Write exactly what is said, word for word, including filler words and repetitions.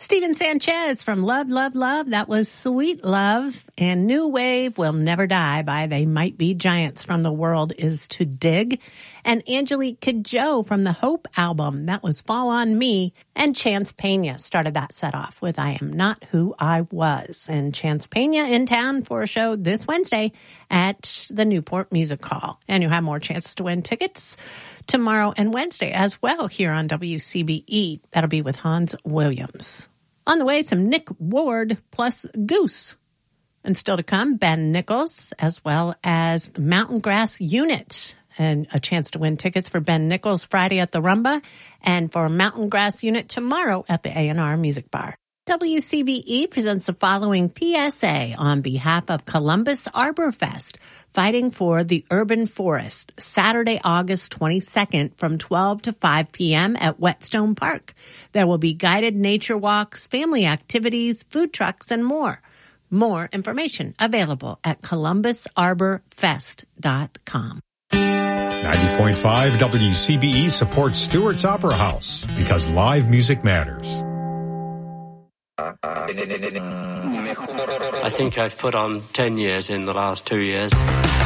Steven Sanchez from Love, Love, Love. That was Sweet Love. And New Wave Will Never Die by They Might Be Giants from The World Is to Dig. And Angelique Kidjo from the Hope album. That was Fall on Me. And Chance Pena started that set off with I Am Not Who I Was. And Chance Pena in town for a show this Wednesday at the Newport Music Hall. And you'll have more chances to win tickets tomorrow and Wednesday as well here on W C B E. That'll be with Hans Williams. On the way, some Nick Ward plus Goose. And still to come, Ben Nichols, as well as the Mountain Grass Unit. And a chance to win tickets for Ben Nichols Friday at the Rumba and for Mountain Grass Unit tomorrow at the A and R Music Bar. W C B E presents the following P S A on behalf of Columbus Arbor Fest, fighting for the urban forest, Saturday, August twenty-second from twelve to five p.m. at Whetstone Park. There will be guided nature walks, family activities, food trucks, and more. More information available at columbus arbor fest dot com. ninety point five W C B E supports Stewart's Opera House because live music matters. I think I've put on ten years in the last two years.